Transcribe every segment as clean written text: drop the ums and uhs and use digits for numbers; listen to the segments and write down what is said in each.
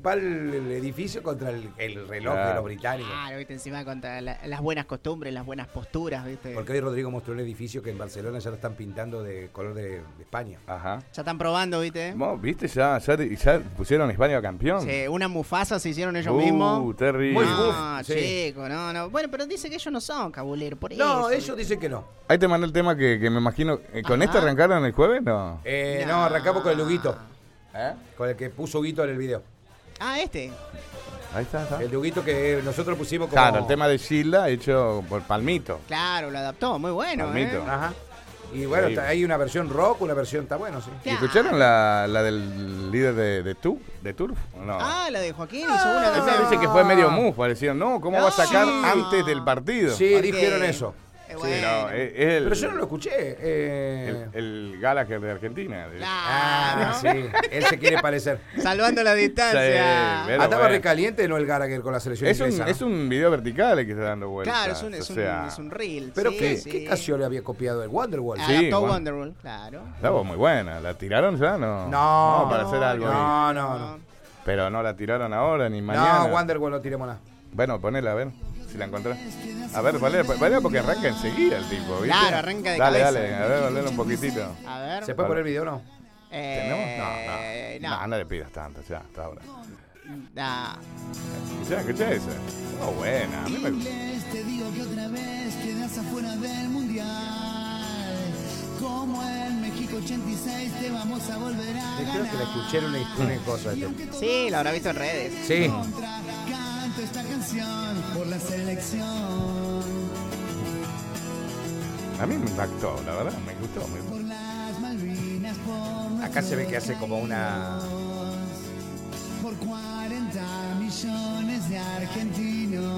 principal edificio contra el reloj de los británicos. Claro, viste, encima contra las buenas costumbres, las buenas posturas, viste. Porque hoy Rodrigo mostró un edificio que en Barcelona ya lo están pintando de color de España. Ajá. Ya están probando, viste. ¿Viste? Ya pusieron a España campeón. Sí, una Mufasa se hicieron ellos mismos. Terrible. Muy No, sí. chico, no. Bueno, pero dice que ellos no son cabuleros, por eso. No, ellos dicen que no. Ahí te mandé el tema que me imagino. ¿Con Ajá. este arrancaron el jueves? No. No, arrancamos con el Huguito. ¿Eh? Con el que puso Huguito en el video. Ah, este. Ahí está. El de Huguito que nosotros pusimos como... Claro, el tema de Gilda hecho por Palmito. Claro, lo adaptó, muy bueno, Palmito. Ajá. Y bueno, Increíble. hay una versión rock, una versión... Está bueno, sí. ¿Y Claro. escucharon la del líder de Turf? ¿O no? Ah, la de Joaquín hizo una Esa también. dice que fue medio move, parecieron, ¿no? ¿Cómo va a sacar Sí. antes del partido? Sí, Porque- dijeron eso. Bueno. Pero es el, Pero yo no lo escuché. el Gallagher de Argentina. Ah, sí. Él se quiere parecer. Salvando la distancia. Sí, pero Estaba bueno. recaliente, ¿no? El Gallagher con la selección Es inglesa. ¿no? un video vertical el que está dando vueltas. Claro, es un reel. ¿Pero sí, qué, sí. qué canción le había copiado el Wonderwall? Sí, Adaptó bueno. Wonderwall, claro. Estaba muy buena. ¿La tiraron ya? No. No, para hacer algo. no. Pero no la tiraron ahora ni mañana. No, Wonderwall no tiremos nada. Bueno, ponela, a ver si la encontrás. A ver, ponela porque arranca enseguida el tipo, ¿viste? Claro, arranca de dale, cabeza. Dale, a ver, ponela un poquitito. A ver. ¿Se puede poner el video o no? Eh, ¿Tenemos? No le pidas tanto ya, hasta ahora. Nah. Escuchá esa. Oh, buena, a mí me gusta. Te digo que otra vez quedas afuera del mundial. Como en México 86 te vamos a volver a Creo que la escuché en una cosa. Sí, la habrá visto en redes. Sí. Canto esta canción por la selección. A mí me impactó, la verdad, me gustó. Por las Malvinas, por Acá se ve que hace como una... por 40 millones de argentinos.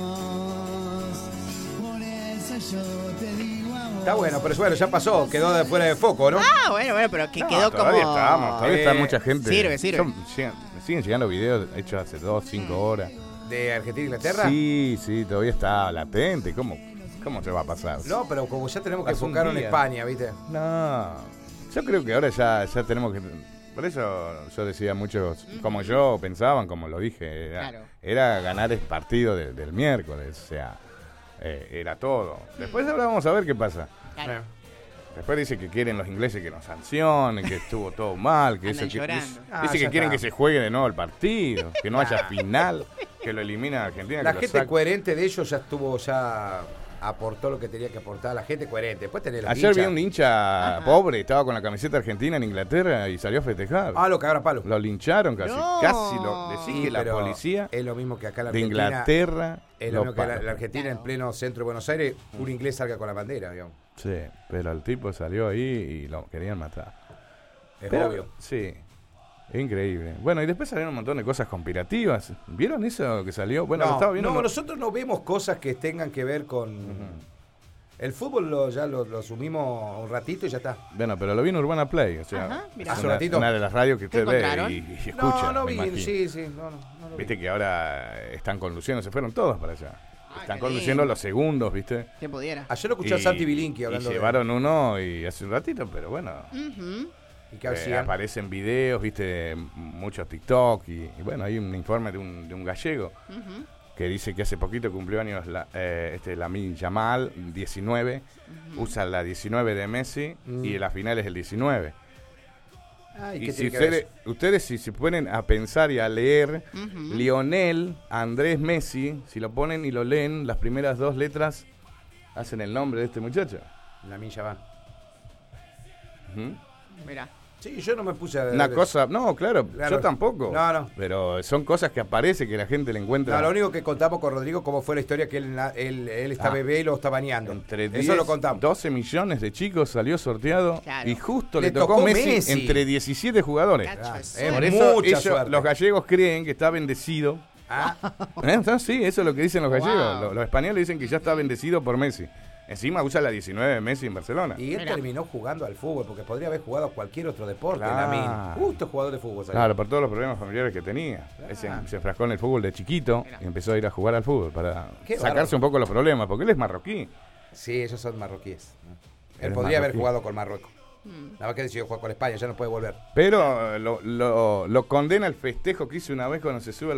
Por eso yo te digo a vos. Está bueno, pero bueno, ya pasó. Quedó de fuera de foco, ¿no? Ah, bueno, pero que No, quedó todavía como... todavía está mucha gente. Sirve. Me siguen llegando videos hechos hace 2-5 horas. ¿De Argentina e Inglaterra? Sí, todavía está latente. ¿Cómo se va a pasar? No, pero como ya tenemos que Hace un enfocar en día. España, ¿viste? No, yo creo que ahora ya tenemos que... Por eso yo decía, muchos, como yo, pensaban, como lo dije, Claro. era ganar el partido del miércoles, o sea, era todo. Después ahora vamos a ver qué pasa. Claro. Después dice que quieren los ingleses que nos sancionen, que estuvo todo mal, que, Andan eso, que llorando. dice Ya que quieren está. que se juegue de nuevo el partido, que no haya final, que lo eliminen a Argentina. La que lo gente saquen. coherente de ellos ya aportó lo que tenía que aportar. La gente coherente. Después tenés los Ayer vi hinchas. un hincha pobre, estaba con la camiseta argentina en Inglaterra y salió a festejar. Ah, lo cagaron a palo. Lo lincharon casi. No. Casi lo decís Sí, que la pero policía es lo mismo que acá en la de Argentina. Inglaterra Es lo lo mismo que paró. la Argentina en pleno centro de Buenos Aires, un inglés salga con la bandera, digamos. Sí, pero el tipo salió ahí y lo querían matar. Es Pero, obvio. Sí, increíble. Bueno, y después salieron un montón de cosas conspirativas. ¿Vieron eso que salió? Bueno, lo estaba viendo. Nosotros no vemos cosas que tengan que ver con... El fútbol ya lo asumimos un ratito y ya está. Bueno, pero lo vi en Urbana Play. O sea, Ajá, mirá. es Hace un ratito. una de las radios que usted ve encontraron? y escucha. no me vi, imagino. sí, no lo vi. Viste que ahora están conduciendo, se fueron todos para allá. Están qué conduciendo lindo. los segundos, ¿viste? ¿Quién pudiera? Ayer lo escuché a Santi Bilinki hablando y llevaron uno y hace un ratito, pero bueno. ¿Y qué hacían? Aparecen videos, viste, muchos TikTok y bueno, hay un informe de un gallego que dice que hace poquito cumplió años Lamine Yamal, 19, usa la 19 de Messi y la final es el 19. Ay, Y ¿qué si tiene que ver? ustedes si se ponen a pensar y a leer Lionel Andrés Messi, si lo ponen y lo leen, las primeras dos letras hacen el nombre de este muchacho. La milla va. Ujú. Mirá. Sí, yo no me puse a... Una cosa, no, claro, Claro. yo tampoco. No. Pero son cosas que aparece que la gente le encuentra. No, lo único que contamos con Rodrigo, cómo fue la historia que él está bebé y lo está bañando. Entre 10, Eso lo contamos. 12 millones de chicos salió sorteado Claro. y justo Le le tocó tocó Messi, Messi. entre 17 jugadores. Cacho, Ah, es es Por suerte. eso mucha ellos, suerte. los gallegos creen que está bendecido. Ah, Sí, eso es lo que dicen los gallegos. Wow. Los españoles dicen que ya está bendecido por Messi. Encima usa la 19 de Messi en Barcelona. y él Mirá. terminó jugando al fútbol, porque podría haber jugado a cualquier otro deporte, Claro. Lamine. Justo jugador de fútbol. ¿sabes? Claro, por todos los problemas familiares que tenía. Él se enfrascó en el fútbol de chiquito y empezó a ir a jugar al fútbol para Qué sacarse bárbaro. un poco los problemas, porque él es marroquí. Sí, ellos son marroquíes. Él Eres podría haber marroquí. jugado con Marruecos. Nada más que decidió jugar con España, ya no puede volver. Pero lo condena el festejo que hizo una vez cuando se sube a